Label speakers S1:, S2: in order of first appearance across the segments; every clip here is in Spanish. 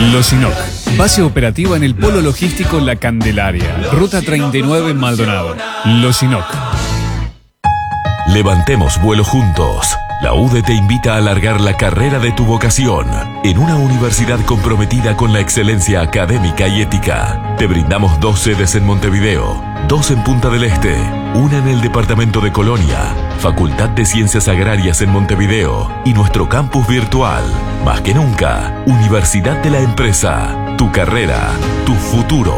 S1: Los Inoc. Base operativa en el Polo Logístico La Candelaria. Ruta 39 en Maldonado. Los Inoc.
S2: Levantemos vuelo juntos. La UDE te invita a alargar la carrera de tu vocación en una universidad comprometida con la excelencia académica y ética. Te brindamos 2 sedes en Montevideo, 2 en Punta del Este, una en el departamento de Colonia, Facultad de Ciencias Agrarias en Montevideo y nuestro campus virtual. Más que nunca, Universidad de la Empresa. Tu carrera, tu futuro.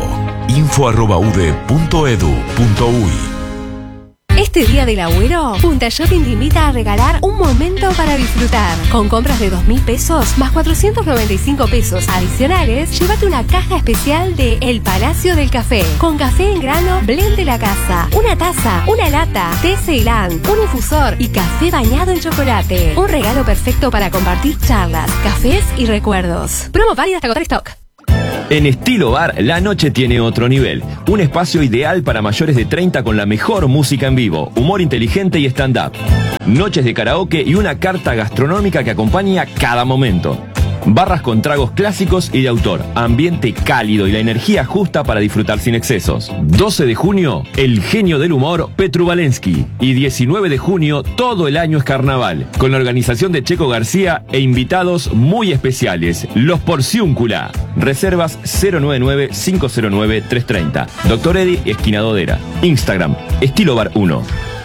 S2: info@ude.edu.uy.
S3: Este día del Agüero, Punta Shopping te invita a regalar un momento para disfrutar. Con compras de 2.000 pesos más 495 pesos adicionales, llévate una caja especial de El Palacio del Café. Con café en grano, blend de la casa, una taza, una lata, té Ceilán, un infusor y café bañado en chocolate. Un regalo perfecto para compartir charlas, cafés y recuerdos. Promo válida hasta agotar stock.
S4: En Estilo Bar, la noche tiene otro nivel. Un espacio ideal para mayores de 30 con la mejor música en vivo, humor inteligente y stand-up. Noches de karaoke y una carta gastronómica que acompaña cada momento. Barras con tragos clásicos y de autor, ambiente cálido y la energía justa para disfrutar sin excesos. 12 de junio, el genio del humor, Petru Valensky. Y 19 de junio, todo el año es carnaval, con la organización de Checo García e invitados muy especiales, los Porciúncula. Reservas 099-509-330. Dr. Eddy, esquina Dodera. Instagram, Estilo Bar 1.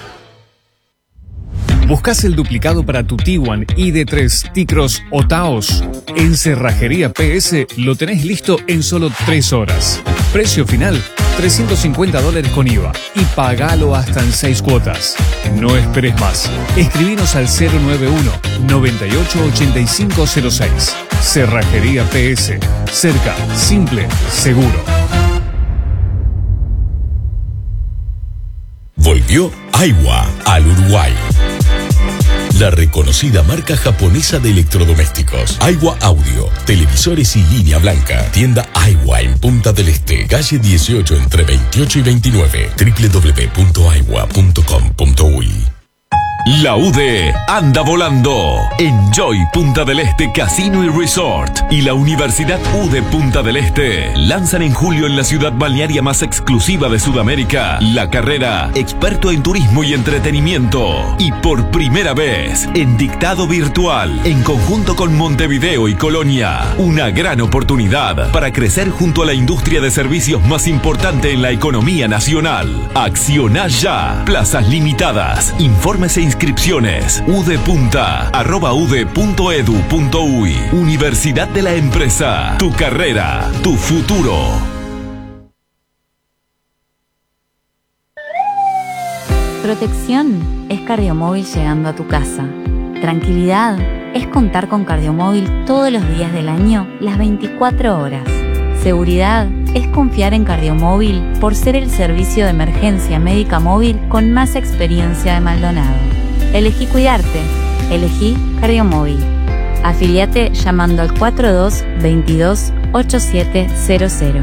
S1: ¿Buscas el duplicado para tu Tiguan, ID3, T-Cross o Taos? En Cerrajería PS lo tenés listo en solo 3 horas. Precio final, $350 con IVA. Y pagalo hasta en 6 cuotas. No esperes más. Escribinos al 091-988506. Cerrajería PS. Cerca, simple, seguro.
S5: Volvió Aiwa al Uruguay. La reconocida marca japonesa de electrodomésticos. Aiwa Audio, televisores y línea blanca. Tienda Aiwa en Punta del Este, calle 18 entre 28 y 29. www.aiwa.com.uy.
S2: La UDE anda volando. Enjoy Punta del Este Casino y Resort y la Universidad UDE Punta del Este lanzan en julio en la ciudad balnearia más exclusiva de Sudamérica la carrera Experto en Turismo y Entretenimiento. Y por primera vez en dictado virtual en conjunto con Montevideo y Colonia. Una gran oportunidad para crecer junto a la industria de servicios más importante en la economía nacional. Acciona ya. Plazas limitadas. Informes e inscripciones udepunta@ude.edu.uy. Universidad de la Empresa. Tu carrera, tu futuro.
S6: Protección es Cardiomóvil llegando a tu casa. Tranquilidad es contar con Cardiomóvil todos los días del año, las 24 horas. Seguridad es confiar en Cardiomóvil por ser el servicio de emergencia médica móvil con más experiencia de Maldonado. Elegí cuidarte. Elegí Cardiomóvil. Afiliate llamando al 4222-8700.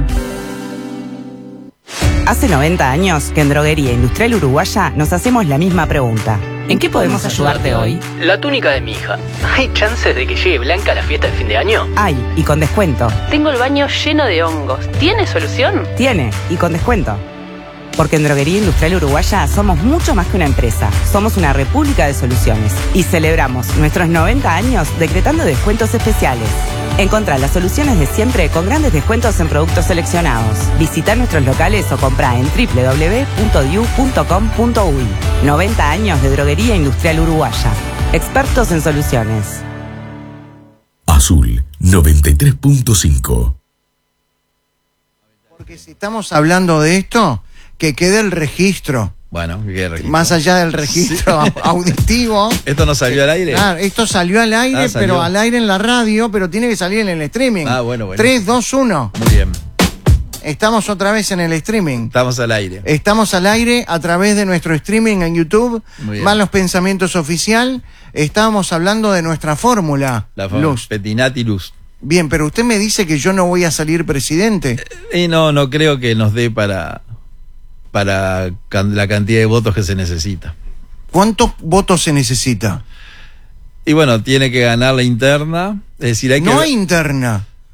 S7: Hace 90 años que en Droguería Industrial Uruguaya nos hacemos la misma pregunta. ¿En qué podemos ayudarte hoy?
S8: La túnica de mi hija. ¿Hay chances de que llegue blanca a la fiesta de fin de año?
S7: Hay, y con descuento.
S8: Tengo el baño lleno de hongos. ¿Tiene solución?
S7: Tiene, y con descuento. Porque en Droguería Industrial Uruguaya somos mucho más que una empresa. Somos una república de soluciones. Y celebramos nuestros 90 años decretando descuentos especiales. Encontrá las soluciones de siempre con grandes descuentos en productos seleccionados. Visita nuestros locales o comprá en www.diu.com.uy. 90 años de Droguería Industrial Uruguaya. Expertos en soluciones.
S5: Azul 93.5.
S9: Porque si estamos hablando de esto, que quede el registro.
S10: Bueno, ¿qué registro?
S9: Más allá del registro auditivo.
S10: ¿Esto no salió al aire?
S9: Claro, esto salió al aire, pero al aire en la radio, pero tiene que salir en el streaming.
S10: Bueno.
S9: 3, 2, 1.
S10: Muy bien.
S9: Estamos otra vez en el streaming.
S10: Estamos al aire.
S9: Estamos al aire a través de nuestro streaming en YouTube. Malos Pensamientos Oficial. Estábamos hablando de nuestra fórmula.
S10: La fórmula
S9: Luz.
S10: Petinati Luz.
S9: Bien, pero usted me dice que yo no voy a salir presidente.
S10: No creo que nos dé para la cantidad de votos que se necesita.
S9: ¿Cuántos votos se necesita?
S10: Y bueno, tiene que ganar la interna. Es decir, hay
S9: interna.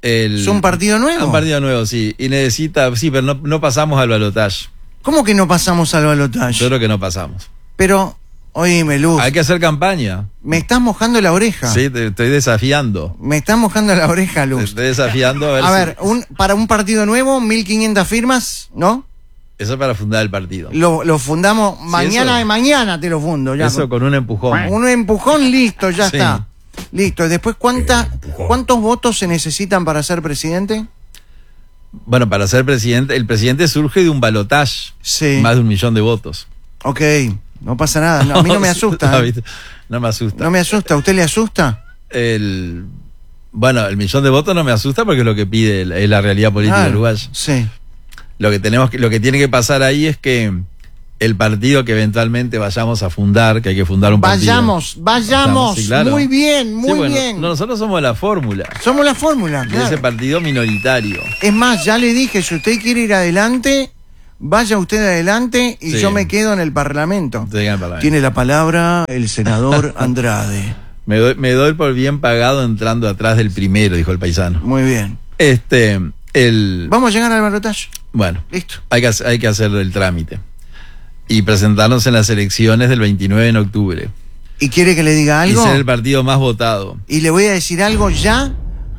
S9: ¿Es un partido nuevo?
S10: Un partido nuevo, sí. Y necesita, sí, pero no pasamos al balotaje.
S9: ¿Cómo que no pasamos al balotaje?
S10: Yo creo que no pasamos.
S9: Pero, oíme, Luz.
S10: Hay que hacer campaña.
S9: Me estás mojando la oreja.
S10: Sí, te estoy desafiando.
S9: Me estás mojando la oreja, Luz.
S10: Te estoy desafiando
S9: a ver, para un partido nuevo, 1.500 firmas, ¿no?
S10: Eso es para fundar el partido.
S9: Lo fundamos mañana te lo fundo. Ya
S10: eso con un empujón.
S9: Un empujón, listo, ya
S10: sí.
S9: Está. Listo. Después, ¿cuántos votos se necesitan para ser presidente?
S10: Bueno, para ser presidente, el presidente surge de un balotaje.
S9: Sí.
S10: Más de 1 millón de votos.
S9: Ok, no pasa nada. No, a mí no me asusta.
S10: No me asusta.
S9: ¿No me asusta? ¿A usted le asusta?
S10: Bueno, el 1 millón de votos no me asusta porque es lo que pide la realidad política uruguaya.
S9: Sí.
S10: Lo que tiene que pasar ahí es que el partido que eventualmente vayamos a fundar, que hay que fundar un partido.
S9: Vayamos. Sí, claro. Muy bien, bien.
S10: Nosotros somos la fórmula.
S9: Somos la fórmula,
S10: claro. De ese partido minoritario.
S9: Es más, ya le dije, si usted quiere ir adelante, vaya usted adelante y yo me quedo en el Parlamento. Tiene la palabra el senador Andrade.
S10: Me doy por bien pagado entrando atrás del primero, dijo el paisano.
S9: Muy bien.
S10: Vamos
S9: a llegar al balotaje.
S10: Bueno,
S9: listo.
S10: Hay que hacer el trámite y presentarnos en las elecciones del 29 de octubre.
S9: ¿Y quiere que le diga algo?
S10: Y ser el partido más votado.
S9: Y le voy a decir algo ya,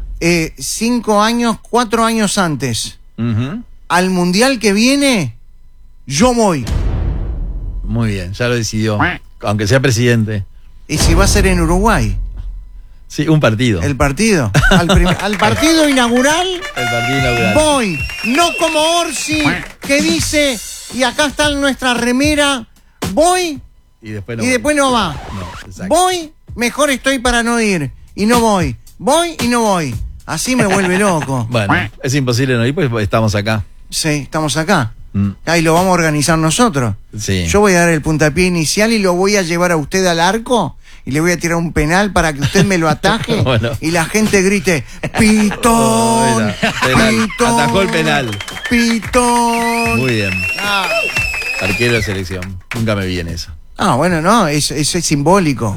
S9: 4 años antes. Al mundial que viene, yo voy.
S10: Muy bien, ya lo decidió. Aunque sea presidente.
S9: ¿Y si va a ser en Uruguay?
S10: Sí, un partido.
S9: ¿El partido? Al partido inaugural.
S10: El partido inaugural.
S9: Voy. No como Orsi, que dice, y acá está nuestra remera, voy
S10: y después
S9: no va.
S10: No,
S9: voy, mejor estoy para no ir. Y no voy. Voy y no voy. Así me vuelve loco.
S10: Bueno, es imposible no ir porque estamos acá.
S9: Sí, estamos acá. Ahí lo vamos a organizar nosotros.
S10: Sí.
S9: Yo voy a dar el puntapié inicial y lo voy a llevar a usted al arco y le voy a tirar un penal para que usted me lo ataje y la gente grite ¡Pitón! ¡Pitón!
S10: Atajó el penal.
S9: ¡Pitón!
S10: Muy bien. Arquero de selección. Nunca me vi en eso.
S9: Bueno, no, eso es simbólico.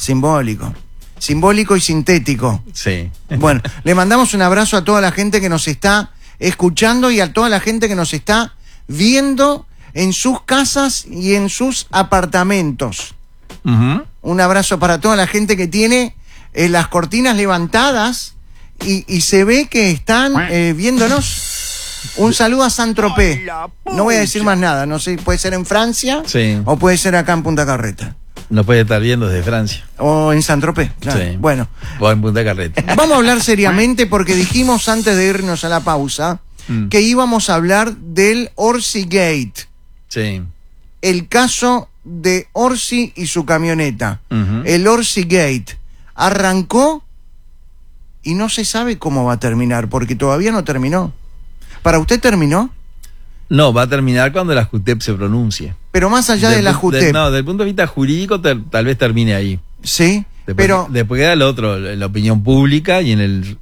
S9: Simbólico y sintético.
S10: Sí.
S9: Bueno, le mandamos un abrazo a toda la gente que nos está escuchando y a toda la gente que nos está viendo en sus casas y en sus apartamentos. Un abrazo para toda la gente que tiene las cortinas levantadas y se ve que están viéndonos. Un saludo a Saint-Tropez. No voy a decir más nada, no sé, puede ser en Francia o puede ser acá en Punta Carreta.
S10: Nos puede estar viendo desde Francia.
S9: O en Saint-Tropez, claro.
S10: Sí.
S9: Bueno.
S10: O en Punta Carreta.
S9: Vamos a hablar seriamente porque dijimos antes de irnos a la pausa que íbamos a hablar del Orsi Gate.
S10: Sí.
S9: El caso de Orsi y su camioneta. El Orsi Gate arrancó y no se sabe cómo va a terminar porque todavía no terminó. ¿Para usted terminó?
S10: No, va a terminar cuando la JUTEP se pronuncie.
S9: Pero más allá de la JUTEP.
S10: No, desde el punto de vista jurídico tal vez termine ahí.
S9: Sí,
S10: después queda lo otro, la opinión pública y en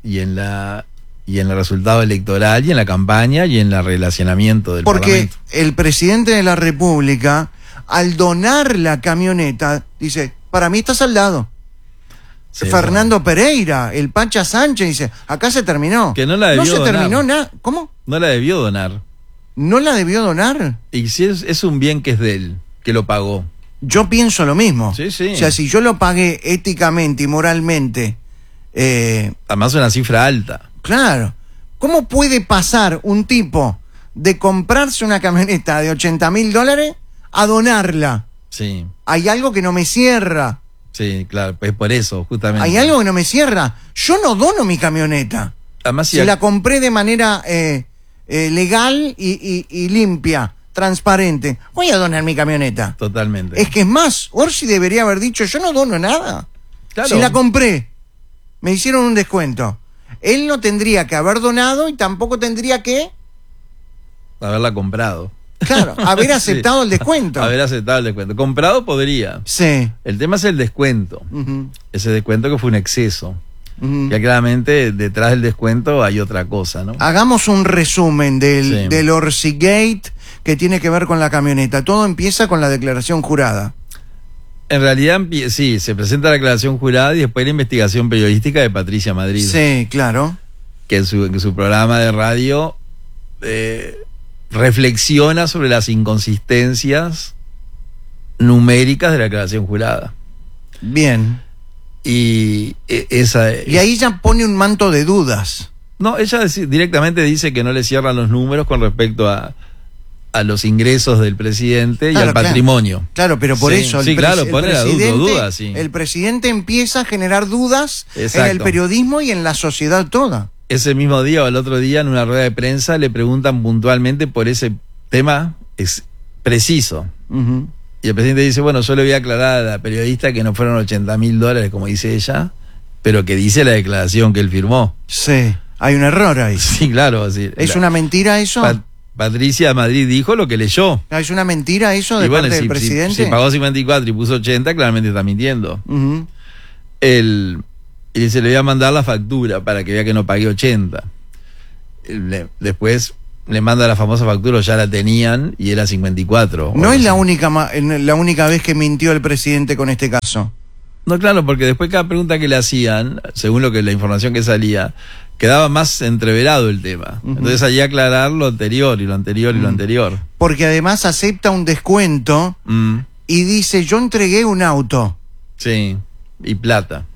S10: el resultado electoral y en la campaña y en el relacionamiento del Parlamento.
S9: Porque el presidente de la República, al donar la camioneta, dice, para mí está saldado. Sí, Fernando Pereira, el Pacha Sánchez, dice, acá se terminó.
S10: Que no la debió donar.
S9: No se terminó nada. ¿Cómo?
S10: No la debió donar.
S9: ¿No la debió donar?
S10: Y si es un bien que es de él, que lo pagó.
S9: Yo pienso lo mismo.
S10: Sí, sí.
S9: O sea, si yo lo pagué éticamente y moralmente...
S10: además una cifra alta.
S9: Claro. ¿Cómo puede pasar un tipo de comprarse una camioneta de $80.000 a donarla?
S10: Sí.
S9: Hay algo que no me cierra.
S10: Sí, claro, pues por eso, justamente.
S9: Hay algo que no me cierra. Yo no dono mi camioneta.
S10: Además,
S9: si la compré de manera legal y limpia, transparente, voy a donar mi camioneta.
S10: Totalmente.
S9: Es que es más, Orsi debería haber dicho, yo no dono nada.
S10: Claro.
S9: Si la compré, me hicieron un descuento. Él no tendría que haber donado y tampoco tendría que...
S10: haberla comprado.
S9: Claro, haber aceptado el descuento.
S10: Haber aceptado el descuento. Comprado podría.
S9: Sí.
S10: El tema es el descuento. Ese descuento que fue un exceso. Ya claramente detrás del descuento hay otra cosa, ¿no?
S9: Hagamos un resumen del Orsi Gate que tiene que ver con la camioneta. Todo empieza con la declaración jurada.
S10: En realidad, sí, se presenta la declaración jurada y después la investigación periodística de Patricia Madrid.
S9: Sí, claro.
S10: que en su programa de radio reflexiona sobre las inconsistencias numéricas de la declaración jurada.
S9: Bien.
S10: Y
S9: y ahí ya pone un manto de dudas.
S10: No, ella directamente dice que no le cierran los números con respecto a los ingresos del presidente y al patrimonio.
S9: Claro, pero por eso
S10: pone la duda, sí.
S9: El presidente empieza a generar dudas
S10: Exacto.
S9: en el periodismo y en la sociedad toda.
S10: Ese mismo día o el otro día en una rueda de prensa le preguntan puntualmente por ese tema preciso.
S9: Uh-huh.
S10: Y el presidente dice, bueno, yo le voy a aclarar a la periodista que no fueron $80.000, como dice ella, pero que dice la declaración que él firmó.
S9: Sí, hay un error ahí.
S10: Sí, claro. Sí,
S9: ¿Es una mentira eso?
S10: Patricia Madrid dijo lo que leyó.
S9: ¿Es una mentira eso de parte del presidente?
S10: Si pagó 54 y puso 80, claramente está mintiendo.
S9: Uh-huh.
S10: Y dice, le voy a mandar la factura para que vea que no pagué 80. Después le manda la famosa factura, ya la tenían y era 54.
S9: No es la única vez que mintió el presidente con este caso.
S10: No, claro, porque después cada pregunta que le hacían, según la información que salía, quedaba más entreverado el tema. Uh-huh. Entonces allí aclarar lo anterior y lo anterior y lo anterior.
S9: Porque además acepta un descuento y dice, yo entregué un auto.
S10: Sí, y plata.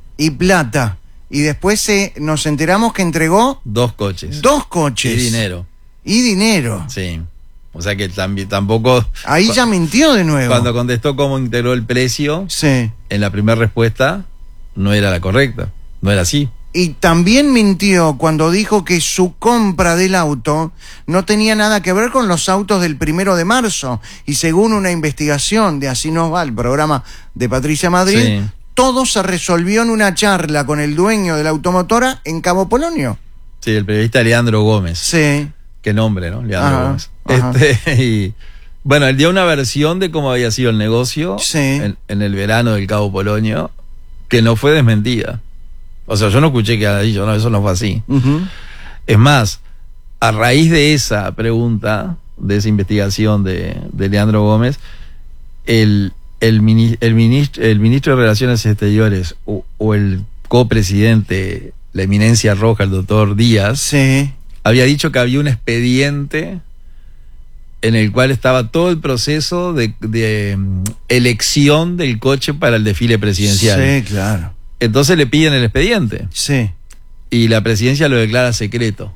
S9: Y después nos enteramos que entregó
S10: 2 coches.
S9: 2 coches. Y dinero.
S10: Sí. O sea que tampoco...
S9: Ahí ya mintió de nuevo.
S10: Cuando contestó cómo integró el precio,
S9: sí,
S10: en la primera respuesta no era la correcta. No era así.
S9: Y también mintió cuando dijo que su compra del auto no tenía nada que ver con los autos del 1 de marzo. Y según una investigación de Así nos va, el programa de Patricia Madrid, sí, todo se resolvió en una charla con el dueño de la automotora en Cabo Polonio.
S10: Sí, el periodista Leandro Gómez.
S9: Sí.
S10: Qué nombre, ¿no? Leandro Gómez. Y bueno, él dio una versión de cómo había sido el negocio, sí, en el verano del Cabo Polonio, que no fue desmentida. O sea, yo no escuché que haya dicho, no, eso no fue así.
S9: Uh-huh.
S10: Es más, a raíz de esa pregunta, de esa investigación de Leandro Gómez, el ministro de Relaciones Exteriores o el copresidente, la eminencia roja, el doctor Díaz,
S9: sí,
S10: había dicho que había un expediente en el cual estaba todo el proceso de elección del coche para el desfile presidencial.
S9: Sí, claro.
S10: Entonces le piden el expediente.
S9: Sí.
S10: Y la presidencia lo declara secreto.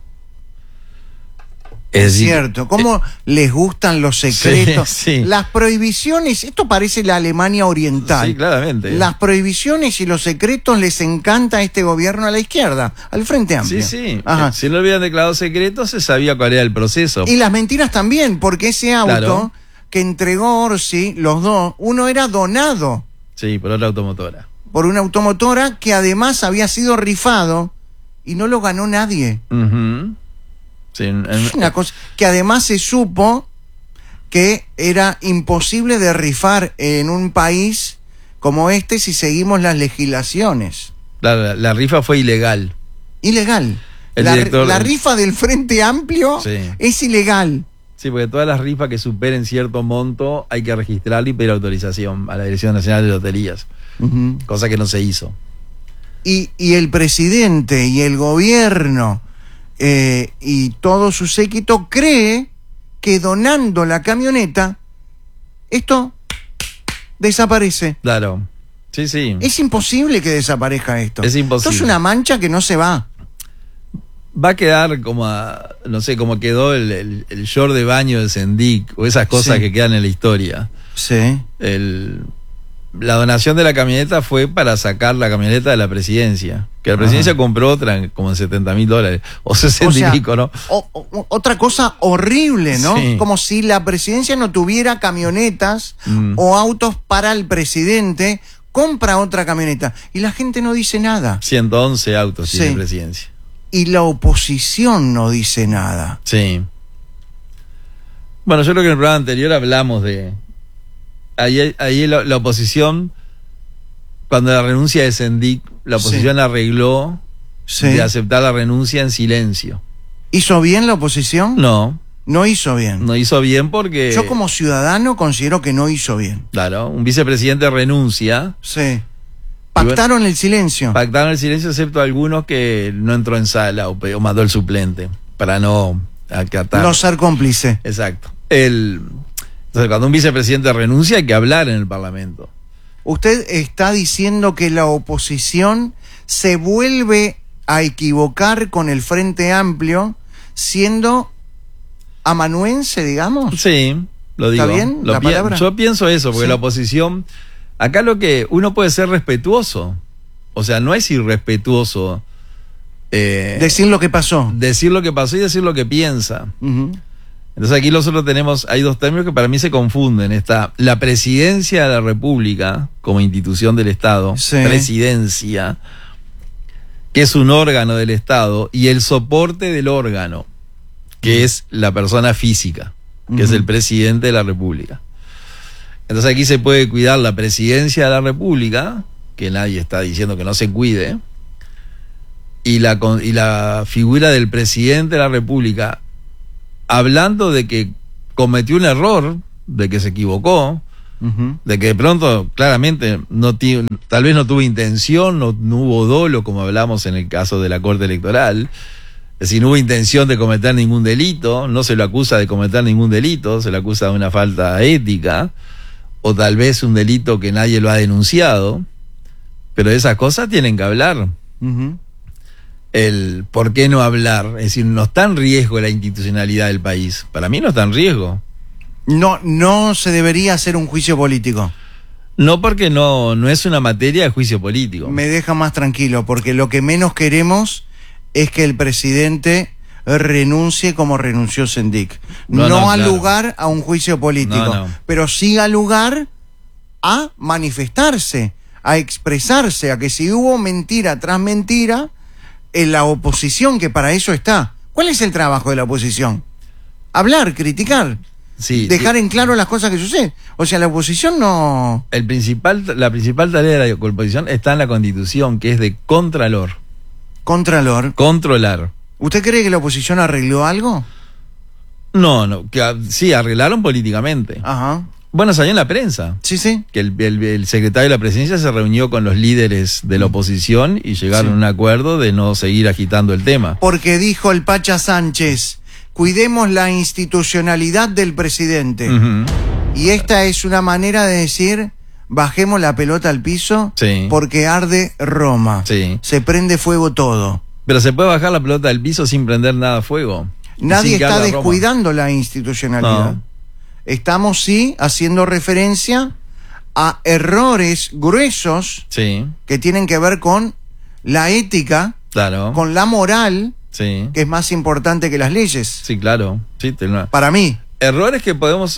S9: Es cierto. ¿Cómo les gustan los secretos?
S10: Sí, sí.
S9: Las prohibiciones, esto parece la Alemania Oriental.
S10: Sí, claramente.
S9: Las prohibiciones y los secretos les encanta a este gobierno a la izquierda, al Frente Amplio.
S10: Sí, sí.
S9: Ajá.
S10: Si no lo hubieran declarado secreto, se sabía cuál era el proceso.
S9: Y las mentiras también, porque ese auto,
S10: claro,
S9: que entregó Orsi, los dos, uno era donado.
S10: Sí, por otra automotora.
S9: Por una automotora que además había sido rifado y no lo ganó nadie.
S10: Uh-huh. Sí,
S9: es una cosa que además se supo que era imposible de rifar en un país como este si seguimos las legislaciones.
S10: La rifa fue ilegal.
S9: Ilegal. La rifa del Frente Amplio, sí, es ilegal.
S10: Sí, porque todas las rifas que superen cierto monto hay que registrarla y pedir autorización a la Dirección Nacional de Loterías.
S9: Uh-huh.
S10: Cosa que no se hizo.
S9: Y el presidente y el gobierno y todo su séquito cree que donando la camioneta esto desaparece.
S10: Claro. Sí, sí.
S9: Es imposible que desaparezca esto.
S10: Es imposible.
S9: Esto es una mancha que no se va.
S10: Va a quedar como no sé, como quedó el short de baño de Sendik o esas cosas, sí, que quedan en la historia.
S9: Sí.
S10: La donación de la camioneta fue para sacar la camioneta de la presidencia. Que la presidencia compró otra como en $70.000 o 60 y pico, ¿no?
S9: Otra cosa horrible, ¿no?
S10: Sí.
S9: Como si la presidencia no tuviera camionetas o autos para el presidente, compra otra camioneta y la gente no dice nada.
S10: 111 autos, sí, tiene presidencia.
S9: Y la oposición no dice nada.
S10: Sí. Bueno, yo creo que en el programa anterior hablamos de... Ahí la oposición, cuando la renuncia de Sendik, la oposición, sí, arregló, sí, de aceptar la renuncia en silencio.
S9: ¿Hizo bien la oposición?
S10: No.
S9: No hizo bien.
S10: No hizo bien porque...
S9: Yo como ciudadano considero que no hizo bien.
S10: Claro, un vicepresidente renuncia.
S9: Sí. Pactaron el silencio.
S10: Pactaron el silencio, excepto algunos que no entró en sala o mandó el suplente para no acatar.
S9: No ser cómplice.
S10: Exacto. Entonces, cuando un vicepresidente renuncia, hay que hablar en el Parlamento.
S9: Usted está diciendo que la oposición se vuelve a equivocar con el Frente Amplio siendo amanuense, digamos.
S10: Sí, lo digo.
S9: ¿Está bien la palabra?
S10: Yo pienso eso, porque
S9: Sí.
S10: la oposición, acá lo que uno puede ser respetuoso, o sea, no es irrespetuoso
S9: decir lo que pasó.
S10: Decir lo que pasó y decir lo que piensa.
S9: Uh-huh.
S10: Entonces aquí nosotros hay dos términos que para mí se confunden. Está la presidencia de la República como institución del Estado,
S9: Sí.
S10: presidencia, que es un órgano del Estado, y el soporte del órgano, que es la persona física, que es el presidente de la República. Entonces aquí se puede cuidar la presidencia de la República, que nadie está diciendo que no se cuide, y la figura del presidente de la República, hablando de que cometió un error, de que se equivocó, de que de pronto claramente tal vez no tuvo intención, no hubo dolo, como hablamos en el caso de la Corte Electoral, es decir, no hubo intención de cometer ningún delito, no se lo acusa de cometer ningún delito, se le acusa de una falta ética, o tal vez un delito que nadie lo ha denunciado, pero esas cosas tienen que hablar. El por qué no hablar, es decir, no está en riesgo la institucionalidad del país. Para mí no está en riesgo.
S9: No se debería hacer un juicio político.
S10: No, porque no es una materia de juicio político.
S9: Me deja más tranquilo, porque lo que menos queremos es que el presidente renuncie como renunció Sendik. No a
S10: claro.
S9: lugar a un juicio político,
S10: No.
S9: pero sí a lugar a manifestarse, a expresarse, a que si hubo mentira tras mentira, en la oposición, que para eso está. ¿Cuál es el trabajo de la oposición? Hablar, criticar,
S10: Sí,
S9: dejar en claro las cosas que suceden. O sea, la oposición no...
S10: la principal tarea de la oposición está en la Constitución, que es de contralor.
S9: Contralor.
S10: Controlar.
S9: ¿Usted cree que la oposición arregló algo?
S10: No, sí, arreglaron políticamente.
S9: Ajá.
S10: Bueno, salió en la prensa.
S9: Sí, sí.
S10: Que el secretario de la presidencia se reunió con los líderes de la oposición y llegaron a un acuerdo de no seguir agitando el tema.
S9: Porque dijo el Pacha Sánchez, cuidemos la institucionalidad del presidente. Y esta es una manera de decir, bajemos la pelota al piso,
S10: Sí.
S9: porque arde Roma.
S10: Sí.
S9: Se prende fuego todo.
S10: Pero se puede bajar la pelota del piso sin prender nada a fuego.
S9: Nadie
S10: Sin que
S9: está
S10: arda Roma.
S9: descuidando la institucionalidad.
S10: No.
S9: Estamos sí haciendo referencia a errores gruesos
S10: Sí,
S9: que tienen que ver con la ética,
S10: claro.
S9: con la moral,
S10: Sí,
S9: que es más importante que las leyes.
S10: sí, claro. Sí,
S9: Para mí.
S10: errores que podemos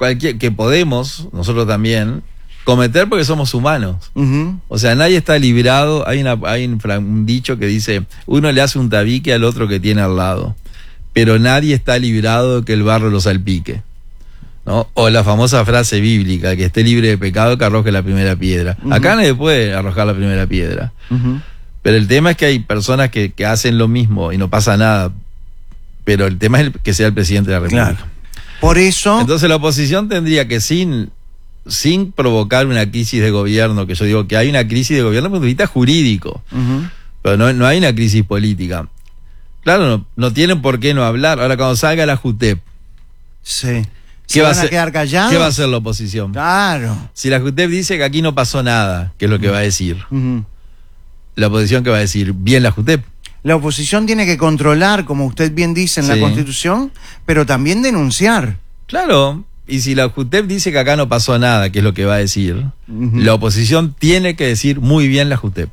S10: nosotros también cometer porque somos humanos. O sea, nadie está librado. Hay un dicho que dice, uno le hace un tabique al otro que tiene al lado, pero nadie está librado de que el barro lo salpique, ¿no? O la famosa frase bíblica, que esté libre de pecado que arroje la primera piedra. Acá nadie puede arrojar la primera piedra. Pero el tema es que hay personas que hacen lo mismo y no pasa nada. Pero el tema es que sea el presidente de la República.
S9: Claro. Por eso...
S10: Entonces la oposición tendría que sin provocar una crisis de gobierno, que yo digo que hay una crisis de gobierno desde el punto de vista jurídico, pero no hay una crisis política. Claro, no tienen por qué no hablar. Ahora cuando salga la JUTEP,
S9: sí.
S10: ¿qué va a hacer?
S9: quedar callados?
S10: ¿Qué va a hacer la oposición?
S9: Claro.
S10: Si la JUTEP dice que aquí no pasó nada, ¿qué es lo que va a decir? La oposición, ¿qué va a decir? Bien la JUTEP.
S9: La oposición tiene que controlar, como usted bien dice en la
S10: Sí.
S9: Constitución, pero también denunciar.
S10: Claro, y si la JUTEP dice que acá no pasó nada, ¿qué es lo que va a decir? La oposición tiene que decir muy bien la JUTEP.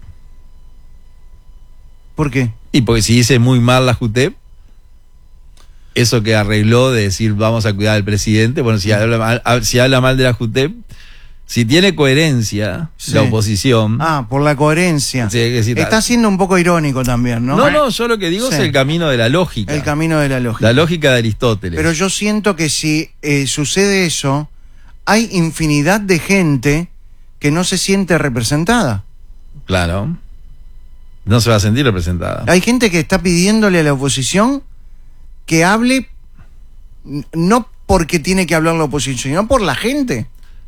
S9: ¿Por qué?
S10: Y porque si dice muy mal la JUTEP, eso que arregló de decir vamos a cuidar al presidente, bueno, si habla mal de la JUTEP, si tiene coherencia la oposición...
S9: por la coherencia.
S10: Sí,
S9: está siendo un poco irónico también, ¿no?
S10: No, yo lo que digo es el camino de la lógica.
S9: El camino de la lógica.
S10: La lógica de Aristóteles.
S9: Pero yo siento que si sucede eso, hay infinidad de gente que no se siente representada.
S10: Claro. No se va a sentir representada.
S9: Hay gente que está pidiéndole a la oposición que hable, no porque tiene que hablar la oposición, sino por la gente.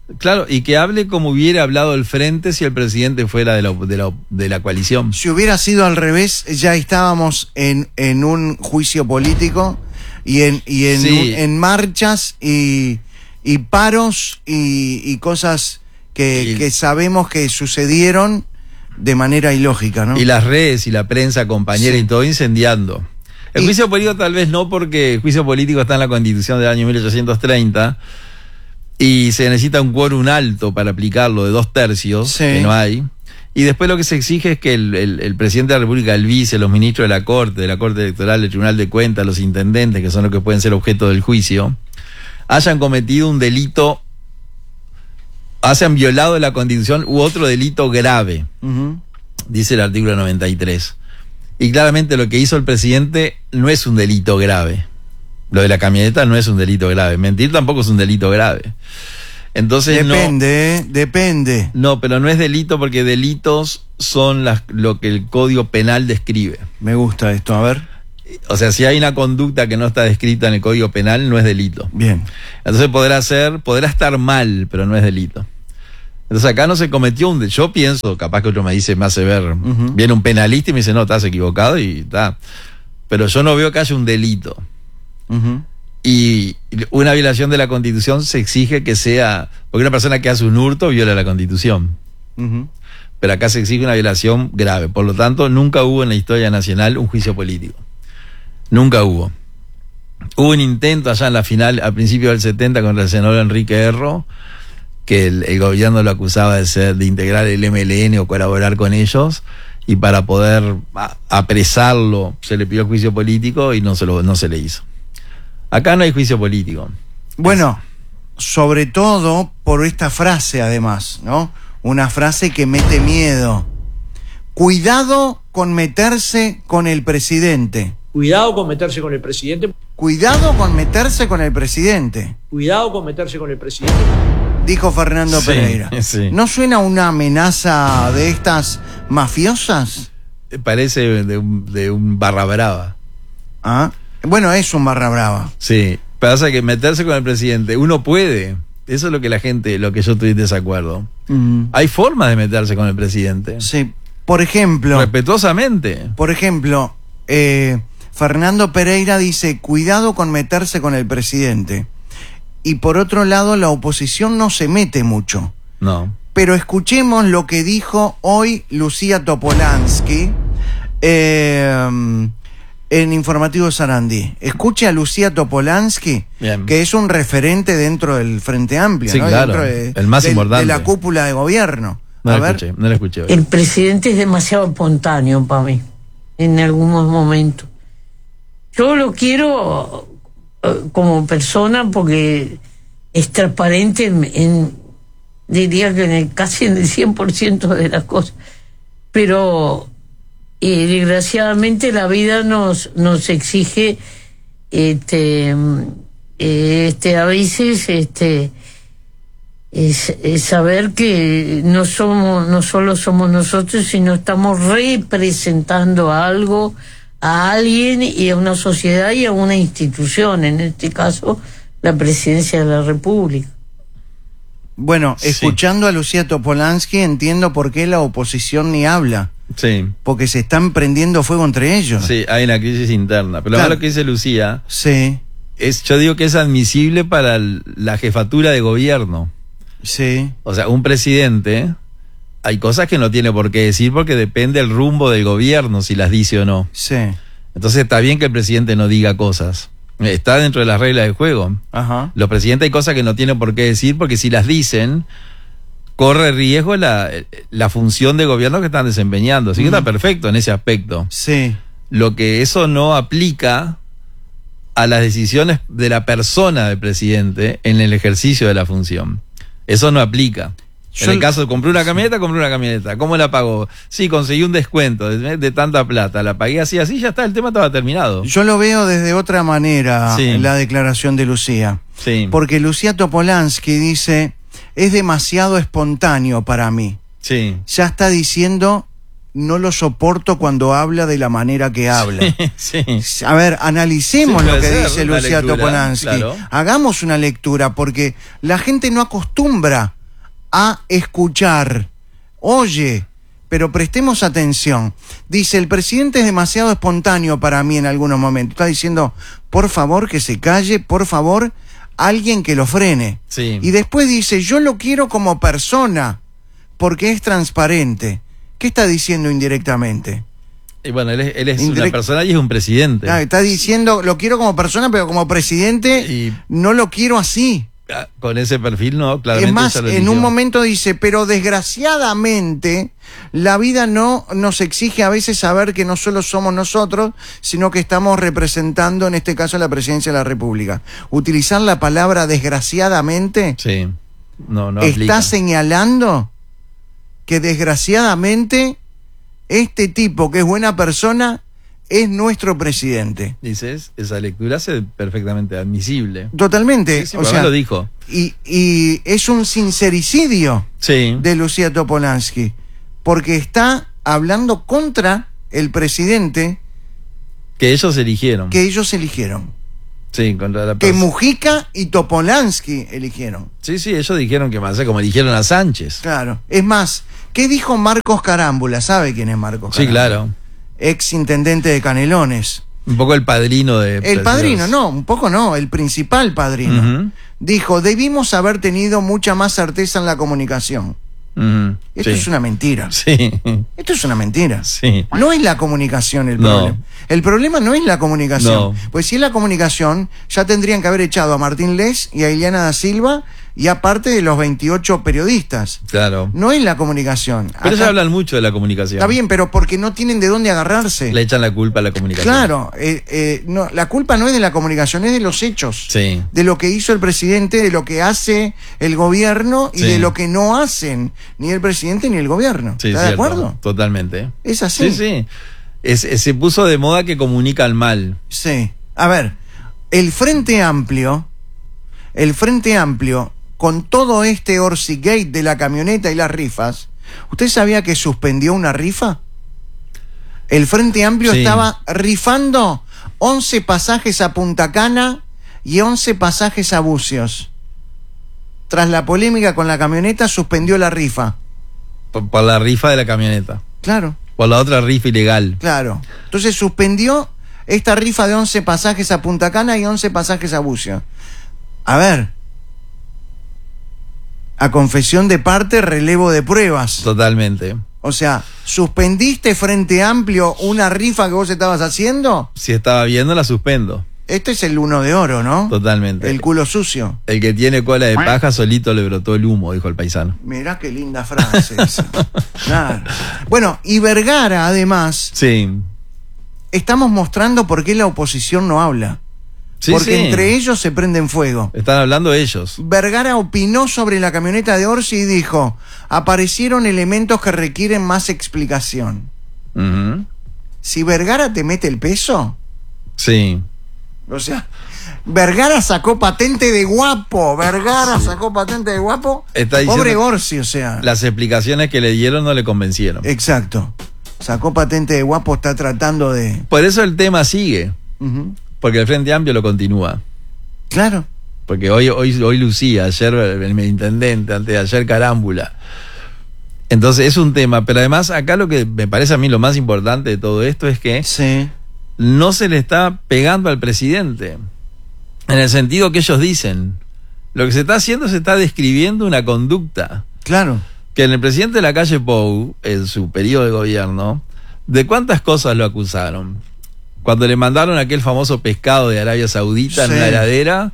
S10: Claro, y que hable como hubiera hablado el frente si el presidente fuera de la coalición.
S9: Si hubiera sido al revés, ya estábamos en un juicio político y en marchas y paros y cosas que sabemos que sucedieron de manera ilógica, ¿no?
S10: Y las redes y la prensa compañera y todo incendiando. El juicio político tal vez no, porque el juicio político está en la Constitución del año 1830 y se necesita un quórum alto para aplicarlo de 2/3, que no hay. Y después lo que se exige es que el presidente de la República, el vice, los ministros de la Corte Electoral, del Tribunal de Cuentas, los intendentes, que son los que pueden ser objeto del juicio, hayan cometido un delito, hayan violado la Constitución u otro delito grave, dice el artículo 93. Y claramente lo que hizo el presidente no es un delito grave. Lo de la camioneta no es un delito grave. Mentir tampoco es un delito grave. Entonces
S9: depende.
S10: No, pero no es delito, porque delitos son lo que el Código Penal describe.
S9: Me gusta esto, a ver.
S10: O sea, si hay una conducta que no está descrita en el Código Penal, no es delito.
S9: Bien.
S10: Entonces podrá estar mal, pero no es delito. Entonces acá no se cometió un delito. Yo pienso, capaz que otro me hace ver, viene un penalista y me dice, no, estás equivocado y está. Pero yo no veo que haya un delito. Y una violación de la Constitución se exige que sea, porque una persona que hace un hurto viola la Constitución. Pero acá se exige una violación grave. Por lo tanto, nunca hubo en la historia nacional un juicio político. Nunca hubo. Hubo un intento allá en la final, al principio del 70, contra el senador Enrique Erro, que el gobierno lo acusaba de integrar el MLN o colaborar con ellos, y para poder apresarlo se le pidió juicio político y no se le hizo. Acá no hay juicio político.
S9: Bueno, sobre todo por esta frase, además, ¿no? Una frase que mete miedo. Cuidado con meterse con el presidente.
S11: Cuidado con meterse con el presidente.
S9: Cuidado con meterse con el presidente.
S11: Cuidado con meterse con el presidente.
S9: Dijo Fernando Pereira.
S10: Sí.
S9: ¿No suena una amenaza de estas mafiosas?
S10: Parece de un barra brava.
S9: Ah, bueno, es un barra brava.
S10: Sí, pasa que meterse con el presidente, uno puede. Eso es lo que lo que yo estoy en desacuerdo. Hay formas de meterse con el presidente.
S9: Sí, por ejemplo.
S10: Respetuosamente.
S9: Por ejemplo, Fernando Pereira dice, cuidado con meterse con el presidente. Y por otro lado, la oposición no se mete mucho.
S10: No.
S9: Pero escuchemos lo que dijo hoy Lucía Topolansky en Informativo Sarandí. Escuche a Lucía Topolansky, que es un referente dentro del Frente Amplio,
S10: sí,
S9: ¿no?
S10: Claro, el más importante.
S9: De la cúpula de gobierno.
S10: No la escuché hoy.
S12: El presidente es demasiado espontáneo para mí, en algunos momentos. Yo lo quiero como persona porque es transparente diría que casi en el 100% de las cosas, pero desgraciadamente la vida nos exige a veces es saber que no solo somos nosotros, sino estamos representando a algo, a alguien y a una sociedad y a una institución, en este caso la Presidencia de la República.
S9: Bueno, escuchando a Lucía Topolansky entiendo por qué la oposición ni habla.
S10: Sí.
S9: Porque se están prendiendo fuego entre ellos.
S10: Sí, hay una crisis interna. Pero claro, lo que dice Lucía, yo digo que es admisible para la jefatura de gobierno.
S9: Sí.
S10: O sea, un presidente, hay cosas que no tiene por qué decir porque depende el rumbo del gobierno si las dice o no.
S9: Sí.
S10: Entonces está bien que el presidente no diga cosas. Está dentro de las reglas del juego.
S9: Ajá.
S10: Los presidentes hay cosas que no tienen por qué decir porque si las dicen, corre riesgo la función de gobierno que están desempeñando. Así que está perfecto en ese aspecto.
S9: Sí.
S10: Lo que eso no aplica a las decisiones de la persona del presidente en el ejercicio de la función. Eso no aplica. En el caso de compré una camioneta. ¿Cómo la pagó? Sí, conseguí un descuento de tanta plata. La pagué así, ya está, el tema estaba terminado.
S9: Yo lo veo desde otra manera, la declaración de Lucía.
S10: Sí.
S9: Porque Lucía Topolansky dice, es demasiado espontáneo para mí.
S10: Sí.
S9: Ya está diciendo, no lo soporto cuando habla de la manera que habla.
S10: Sí.
S9: A ver, analicemos lo que dice Lucía Topolansky. Claro. Hagamos una lectura, porque la gente no acostumbra a escuchar. Oye, pero prestemos atención. Dice, el presidente es demasiado espontáneo para mí en algunos momentos. Está diciendo, por favor que se calle, por favor, alguien que lo frene.
S10: Sí.
S9: Y después dice, yo lo quiero como persona, porque es transparente. ¿Qué está diciendo indirectamente?
S10: Y bueno, él es una persona y es un presidente.
S9: Está diciendo, lo quiero como persona, pero como presidente no lo quiero así.
S10: Con ese perfil no, claramente.
S9: Es más, en un momento dice, pero desgraciadamente la vida no nos exige a veces saber que no solo somos nosotros, sino que estamos representando, en este caso, la presidencia de la República. Utilizar la palabra desgraciadamente
S10: sí. no
S9: está
S10: aplica.
S9: Señalando que desgraciadamente este tipo que es buena persona es nuestro presidente.
S10: Dices, esa lectura es perfectamente admisible.
S9: Totalmente.
S10: Sí,
S9: o sea,
S10: lo dijo.
S9: Y es un sincericidio de Lucía Topolansky, porque está hablando contra el presidente
S10: que ellos eligieron.
S9: Sí,
S10: contra la
S9: que Mujica y Topolansky eligieron.
S10: Sí, ellos dijeron que más, como eligieron a Sánchez.
S9: Claro. Es más, ¿qué dijo Marcos Carámbula? ¿Sabe quién es Marcos Carámbula?
S10: Sí, claro.
S9: Ex intendente de Canelones.
S10: Un poco el padrino de...
S9: El padrino, no, un poco no, el principal padrino. Dijo, debimos haber tenido mucha más certeza en la comunicación. Esto es una mentira.
S10: Sí.
S9: Esto es una mentira.
S10: Sí.
S9: No es la comunicación el problema. El problema no es la comunicación. Pues si es la comunicación, ya tendrían que haber echado a Martín Les y a Ileana da Silva y aparte de los 28 periodistas.
S10: Claro.
S9: No es la comunicación.
S10: Pero ellos hablan mucho de la comunicación.
S9: Está bien, pero porque no tienen de dónde agarrarse.
S10: Le echan la culpa a la comunicación.
S9: Claro, no, la culpa no es de la comunicación, es de los hechos.
S10: Sí.
S9: De lo que hizo el presidente, de lo que hace el gobierno y de lo que no hacen ni el presidente ni el gobierno.
S10: Sí,
S9: ¿Está de acuerdo?
S10: Totalmente.
S9: Es así.
S10: Sí. Se puso de moda que comunican mal.
S9: Sí. A ver, el Frente Amplio, con todo este Orsigate de la camioneta y las rifas, ¿usted sabía que suspendió una rifa? El Frente Amplio estaba rifando 11 pasajes a Punta Cana y 11 pasajes a Bucios. Tras la polémica con la camioneta, suspendió la rifa.
S10: Por la rifa de la camioneta.
S9: Claro.
S10: Por la otra rifa ilegal.
S9: Claro. Entonces suspendió esta rifa de 11 pasajes a Punta Cana y 11 pasajes a Bucios. A ver, a confesión de parte, relevo de pruebas.
S10: Totalmente.
S9: O sea, ¿suspendiste Frente Amplio una rifa que vos estabas haciendo?
S10: Si estaba viendo, la suspendo.
S9: Este es el uno de oro, ¿no?
S10: Totalmente.
S9: El culo sucio.
S10: El que tiene cola de paja solito le brotó el humo, dijo el paisano.
S9: Mirá qué linda frase esa. Claro. Bueno, y Vergara, además, estamos mostrando por qué la oposición no habla. Porque entre ellos se prenden fuego.
S10: Están hablando ellos.
S9: Vergara opinó sobre la camioneta de Orsi y dijo, aparecieron elementos que requieren más explicación. Si Vergara te mete el peso...
S10: Sí.
S9: O sea, Vergara sacó patente de guapo. Sacó patente de guapo. Pobre Orsi, o sea.
S10: Las explicaciones que le dieron no le convencieron.
S9: Exacto. Sacó patente de guapo, está tratando de...
S10: Por eso el tema sigue. Porque el Frente Amplio lo continúa.
S9: Claro.
S10: Porque hoy Lucía, ayer el intendente, antes de ayer Carámbula. Entonces es un tema, pero además acá lo que me parece a mí lo más importante de todo esto es que no se le está pegando al presidente. En el sentido que ellos dicen. Lo que se está haciendo, se está describiendo una conducta.
S9: Claro.
S10: Que en el presidente de la calle Pou, en su periodo de gobierno, ¿de cuántas cosas lo acusaron? Cuando le mandaron aquel famoso pescado de Arabia Saudita en la heladera.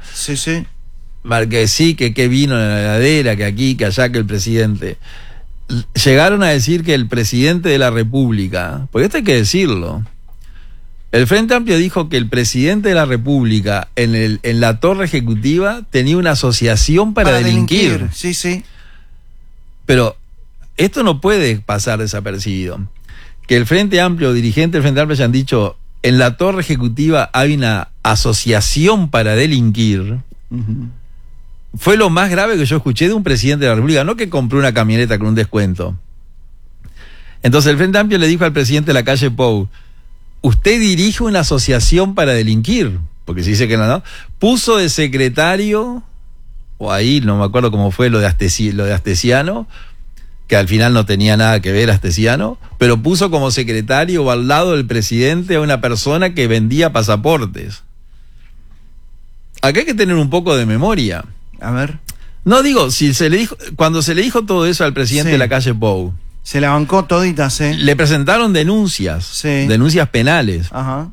S10: Que vino en la heladera, que aquí, que allá, que el presidente. Llegaron a decir que el presidente de la República, porque esto hay que decirlo, el Frente Amplio dijo que el presidente de la República en la torre ejecutiva tenía una asociación para delinquir.
S9: Sí.
S10: Pero esto no puede pasar desapercibido. Que el Frente Amplio, dirigentes del Frente Amplio hayan dicho, en la torre ejecutiva hay una asociación para delinquir, fue lo más grave que yo escuché de un presidente de la República, no que compró una camioneta con un descuento. Entonces el Frente Amplio le dijo al presidente de la calle Pou, usted dirige una asociación para delinquir, porque se dice que no, puso de secretario o ahí, no me acuerdo cómo fue lo de Astesiano, que al final no tenía nada que ver Astesiano, pero puso como secretario o al lado del presidente a una persona que vendía pasaportes. Acá hay que tener un poco de memoria.
S9: A ver.
S10: No digo, cuando se le dijo todo eso al presidente de la calle Pou,
S9: se la bancó toditas,
S10: le presentaron denuncias, denuncias penales.
S9: Ajá.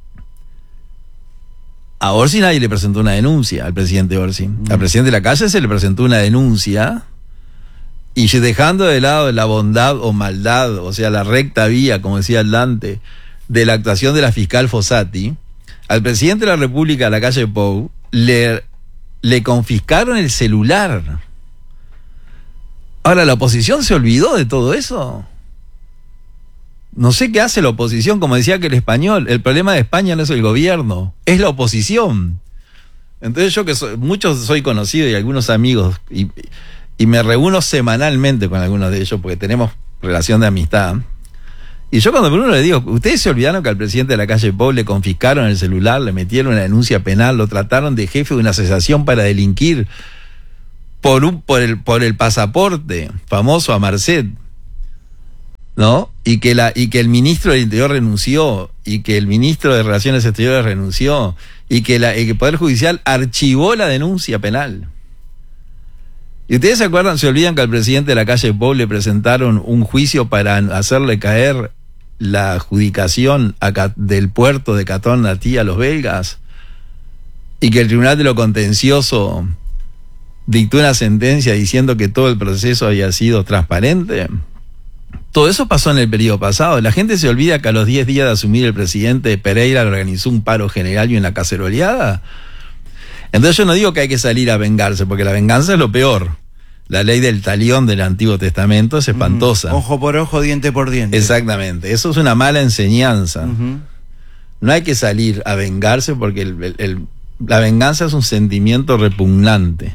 S10: A Orsi nadie le presentó una denuncia, al presidente Orsi. Al presidente de la calle se le presentó una denuncia, y dejando de lado la bondad o maldad, o sea, la recta vía, como decía Dante, de la actuación de la fiscal Fossati, al presidente de la República de la calle Pou le confiscaron el celular. Ahora, ¿la oposición se olvidó de todo eso? No sé qué hace la oposición, como decía que el español, el problema de España no es el gobierno, es la oposición. Entonces yo que soy conocido y algunos amigos, y me reúno semanalmente con algunos de ellos porque tenemos relación de amistad. Y yo cuando uno le digo, ¿ustedes se olvidaron que al presidente de la calle Pou le confiscaron el celular, le metieron una denuncia penal, lo trataron de jefe de una asociación para delinquir por el pasaporte famoso a Marcet, ¿no? Y que el ministro del Interior renunció, y que el ministro de Relaciones Exteriores renunció, y que el Poder Judicial archivó la denuncia penal. ¿Y ustedes se acuerdan, se olvidan que al presidente de la calle Pou le presentaron un juicio para hacerle caer la adjudicación del puerto de Catón Natí a los belgas? Y que el Tribunal de lo Contencioso dictó una sentencia diciendo que todo el proceso había sido transparente. Todo eso pasó en el periodo pasado. La gente se olvida que a los 10 días de asumir el presidente Pereira le organizó un paro general y una caceroleada. Entonces yo no digo que hay que salir a vengarse, porque la venganza es lo peor. La ley del talión del Antiguo Testamento es espantosa.
S9: Ojo por ojo, diente por diente.
S10: Exactamente. Eso es una mala enseñanza. No hay que salir a vengarse, porque la venganza es un sentimiento repugnante.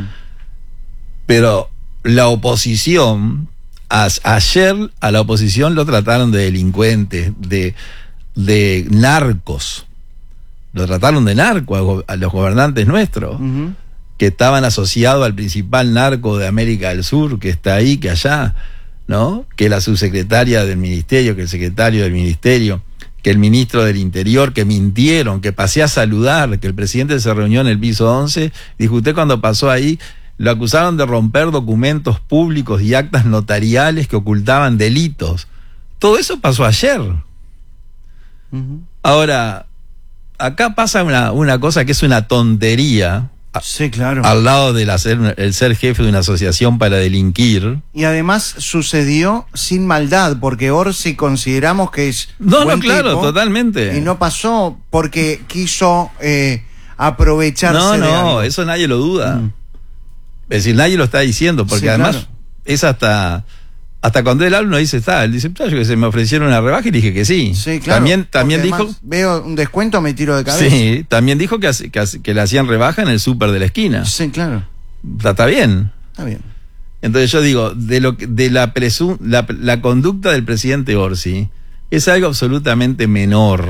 S10: Pero la oposición, ayer a la oposición lo trataron de delincuentes, de narcos. Lo trataron de narco a los gobernantes nuestros, que estaban asociados al principal narco de América del Sur, que está ahí, que allá, ¿no? Que la subsecretaria del ministerio, que el secretario del ministerio, que el ministro del Interior, que mintieron, que pasé a saludar, que el presidente se reunió en el piso 11, dijo, usted cuando pasó ahí, lo acusaron de romper documentos públicos y actas notariales que ocultaban delitos. Todo eso pasó ayer. Ahora, acá pasa una cosa que es una tontería.
S9: Sí, claro.
S10: Al lado del el ser jefe de una asociación para delinquir.
S9: Y además sucedió sin maldad, porque Orsi consideramos que es
S10: buen claro, tipo, totalmente.
S9: Y no pasó porque quiso aprovecharse de algo.
S10: Eso nadie lo duda. Es decir, nadie lo está diciendo, porque además es hasta cuando él habla no dice él dice, yo que se me ofrecieron una rebaja y dije que sí.
S9: Sí, claro.
S10: También dijo,
S9: veo un descuento, me tiro de cabeza.
S10: Sí, también dijo que le hacían rebaja en el súper de la esquina.
S9: Sí, claro.
S10: Está bien.
S9: Está bien.
S10: Entonces yo digo, la conducta del presidente Orsi es algo absolutamente menor,